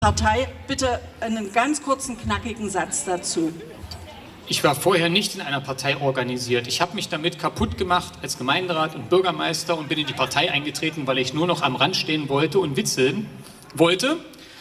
Partei, bitte einen ganz kurzen, knackigen Satz dazu. Ich war vorher nicht in einer Partei organisiert. Ich habe mich damit kaputt gemacht als Gemeinderat und Bürgermeister und bin in die Partei eingetreten, weil ich nur noch am Rand stehen wollte und witzeln wollte.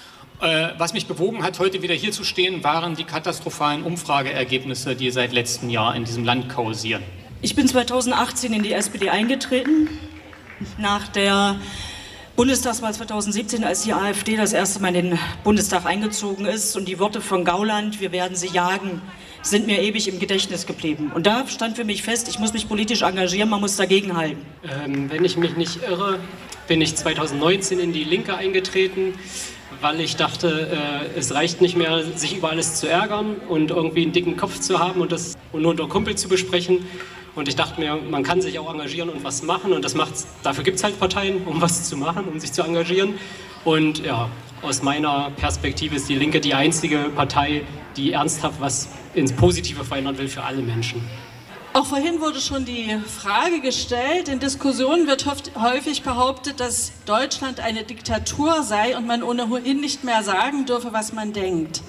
Was mich bewogen hat, heute wieder hier zu stehen, waren die katastrophalen Umfrageergebnisse, die seit letztem Jahr in diesem Land kursieren. Ich bin 2018 in die SPD eingetreten, nach der Bundestagswahl 2017, als die AfD das erste Mal in den Bundestag eingezogen ist, und die Worte von Gauland, wir werden sie jagen, sind mir ewig im Gedächtnis geblieben. Und da stand für mich fest, ich muss mich politisch engagieren, man muss dagegenhalten. Wenn ich mich nicht irre, bin ich 2019 in die Linke eingetreten, weil ich dachte, es reicht nicht mehr, sich über alles zu ärgern und irgendwie einen dicken Kopf zu haben und das nur unter Kumpel zu besprechen. Und ich dachte mir, man kann sich auch engagieren und was machen, und dafür gibt es halt Parteien, um was zu machen, um sich zu engagieren. Und ja, aus meiner Perspektive ist die Linke die einzige Partei, die ernsthaft was ins Positive verändern will für alle Menschen. Auch vorhin wurde schon die Frage gestellt, in Diskussionen wird häufig behauptet, dass Deutschland eine Diktatur sei und man ohnehin nicht mehr sagen dürfe, was man denkt.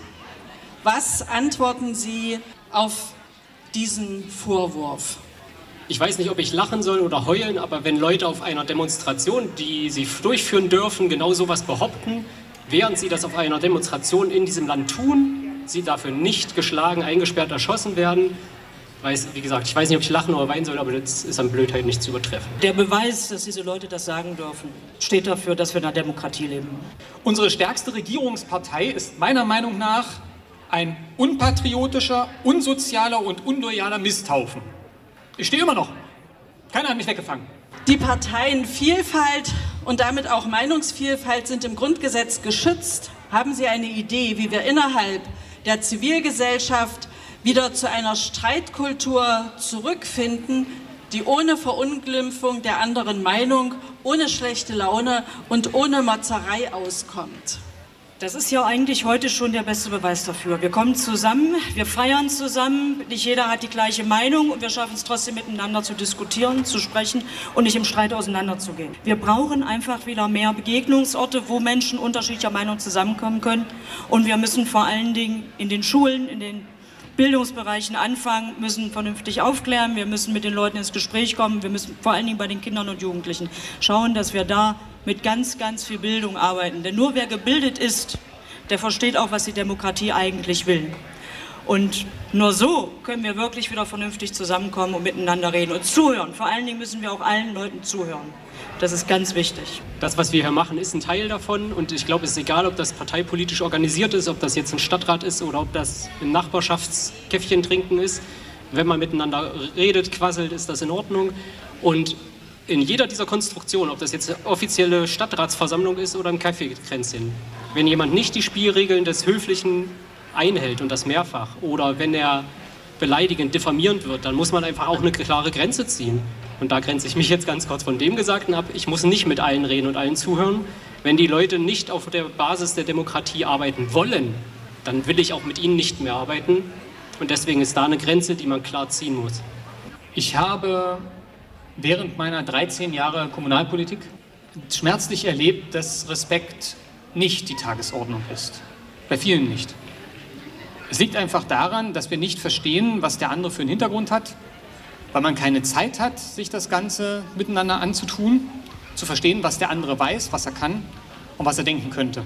Was antworten Sie auf diesen Vorwurf? Ich weiß nicht, ob ich lachen soll oder heulen, aber wenn Leute auf einer Demonstration, die sie durchführen dürfen, genau sowas behaupten, während sie das auf einer Demonstration in diesem Land tun, sie dafür nicht geschlagen, eingesperrt, erschossen werden. Wie gesagt, ich weiß nicht, ob ich lachen oder weinen soll, aber das ist an Blödheit nicht zu übertreffen. Der Beweis, dass diese Leute das sagen dürfen, steht dafür, dass wir in einer Demokratie leben. Unsere stärkste Regierungspartei ist meiner Meinung nach ein unpatriotischer, unsozialer und unloyaler Misthaufen. Ich stehe immer noch. Keiner hat mich weggefangen. Die Parteienvielfalt und damit auch Meinungsvielfalt sind im Grundgesetz geschützt. Haben Sie eine Idee, wie wir innerhalb der Zivilgesellschaft wieder zu einer Streitkultur zurückfinden, die ohne Verunglimpfung der anderen Meinung, ohne schlechte Laune und ohne Motzerei auskommt? Das ist ja eigentlich heute schon der beste Beweis dafür. Wir kommen zusammen, wir feiern zusammen, nicht jeder hat die gleiche Meinung und wir schaffen es trotzdem miteinander zu diskutieren, zu sprechen und nicht im Streit auseinanderzugehen. Wir brauchen einfach wieder mehr Begegnungsorte, wo Menschen unterschiedlicher Meinung zusammenkommen können, und wir müssen vor allen Dingen in den Schulen, in den Bildungsbereichen anfangen, müssen vernünftig aufklären, wir müssen mit den Leuten ins Gespräch kommen, wir müssen vor allen Dingen bei den Kindern und Jugendlichen schauen, dass wir da mit ganz, ganz viel Bildung arbeiten. Denn nur wer gebildet ist, der versteht auch, was die Demokratie eigentlich will. Und nur so können wir wirklich wieder vernünftig zusammenkommen und miteinander reden und zuhören. Vor allen Dingen müssen wir auch allen Leuten zuhören. Das ist ganz wichtig. Das, was wir hier machen, ist ein Teil davon, und ich glaube, es ist egal, ob das parteipolitisch organisiert ist, ob das jetzt ein Stadtrat ist oder ob das ein Nachbarschaftskäffchen trinken ist. Wenn man miteinander redet, quasselt, ist das in Ordnung. Und in jeder dieser Konstruktionen, ob das jetzt eine offizielle Stadtratsversammlung ist oder ein Kaffeekränzchen, wenn jemand nicht die Spielregeln des Höflichen einhält, und das mehrfach, oder wenn er beleidigend, diffamierend wird, dann muss man einfach auch eine klare Grenze ziehen. Und da grenze ich mich jetzt ganz kurz von dem Gesagten ab. Ich muss nicht mit allen reden und allen zuhören. Wenn die Leute nicht auf der Basis der Demokratie arbeiten wollen, dann will ich auch mit ihnen nicht mehr arbeiten. Und deswegen ist da eine Grenze, die man klar ziehen muss. Ich habe während meiner 13 Jahre Kommunalpolitik schmerzlich erlebt, dass Respekt nicht die Tagesordnung ist. Bei vielen nicht. Es liegt einfach daran, dass wir nicht verstehen, was der andere für einen Hintergrund hat, weil man keine Zeit hat, sich das Ganze miteinander anzutun, zu verstehen, was der andere weiß, was er kann und was er denken könnte.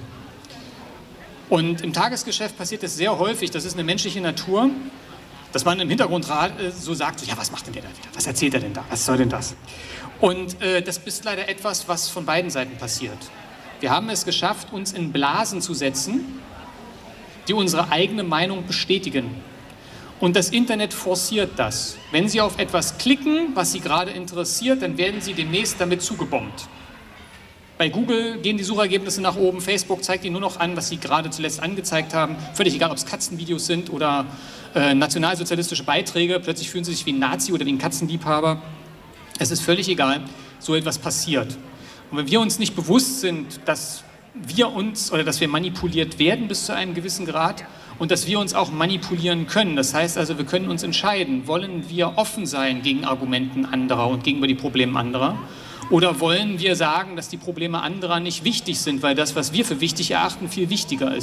Und im Tagesgeschäft passiert es sehr häufig, das ist eine menschliche Natur, dass man im Hintergrund so sagt, so, ja, was macht denn der da wieder? Was erzählt er denn da? Was soll denn das? Und das ist leider etwas, was von beiden Seiten passiert. Wir haben es geschafft, uns in Blasen zu setzen, die unsere eigene Meinung bestätigen. Und das Internet forciert das. Wenn Sie auf etwas klicken, was Sie gerade interessiert, dann werden Sie demnächst damit zugebombt. Bei Google gehen die Suchergebnisse nach oben, Facebook zeigt Ihnen nur noch an, was Sie gerade zuletzt angezeigt haben. Völlig egal, ob es Katzenvideos sind oder nationalsozialistische Beiträge. Plötzlich fühlen Sie sich wie ein Nazi oder wie ein Katzenliebhaber. Es ist völlig egal, so etwas passiert. Und wenn wir uns nicht bewusst sind, dass wir manipuliert werden bis zu einem gewissen Grad und dass wir uns auch manipulieren können. Das heißt also, wir können uns entscheiden, wollen wir offen sein gegen Argumenten anderer und gegenüber die Probleme anderer, Oder wollen wir sagen, dass die Probleme anderer nicht wichtig sind, weil das, was wir für wichtig erachten, viel wichtiger ist?